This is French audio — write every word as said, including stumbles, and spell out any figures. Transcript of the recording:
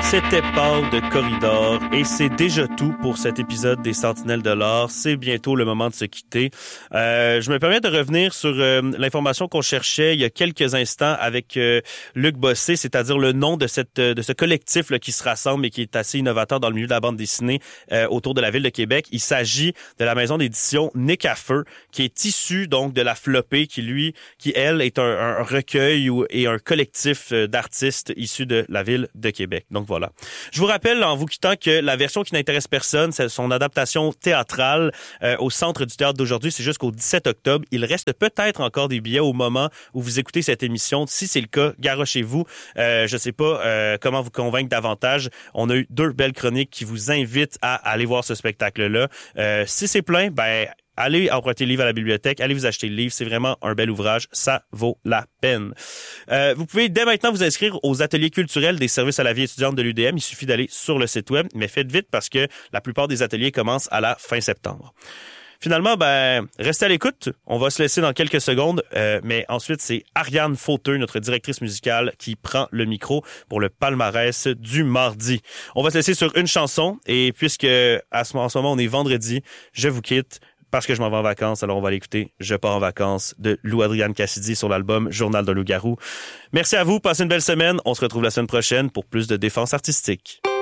C'était Paul de Corridor et c'est déjà tout pour cet épisode des Sentinelles de l'Or. C'est bientôt le moment de se quitter. Euh, je me permets de revenir sur euh, l'information qu'on cherchait il y a quelques instants avec euh, Luc Bossé, c'est-à-dire le nom de cette de ce collectif là, qui se rassemble et qui est assez innovateur dans le milieu de la bande dessinée euh, autour de la ville de Québec. Il s'agit de la maison d'édition Nick à Feu, qui est issue donc de la Flopée, qui lui, qui elle est un, un recueil ou, et un collectif d'artistes issus de la ville de Québec. Donc voilà. Je vous rappelle en vous quittant que la version qui n'intéresse personne, c'est son adaptation théâtrale euh, au Centre du théâtre d'aujourd'hui. C'est jusqu'au dix-sept octobre. Il reste peut-être encore des billets au moment où vous écoutez cette émission. Si c'est le cas, garochez-vous. Euh, je sais pas euh, comment vous convaincre davantage. On a eu deux belles chroniques qui vous invitent à aller voir ce spectacle-là. Euh, si c'est plein, ben allez emprunter le livre à la bibliothèque, allez vous acheter le livre, c'est vraiment un bel ouvrage, ça vaut la peine. Euh, vous pouvez dès maintenant vous inscrire aux ateliers culturels des services à la vie étudiante de l'U D M, il suffit d'aller sur le site web, mais faites vite parce que la plupart des ateliers commencent à la fin septembre. Finalement, ben, restez à l'écoute. On va se laisser dans quelques secondes, euh, mais ensuite, c'est Ariane Fauteux, notre directrice musicale, qui prend le micro pour le palmarès du mardi. On va se laisser sur une chanson, et puisque à ce, en ce moment, on est vendredi, je vous quitte parce que je m'en vais en vacances, alors on va l'écouter. Je pars en vacances de Lou-Adrienne Cassidy sur l'album Journal d'un loup-garou. Merci à vous, passez une belle semaine. On se retrouve la semaine prochaine pour plus de défense artistique.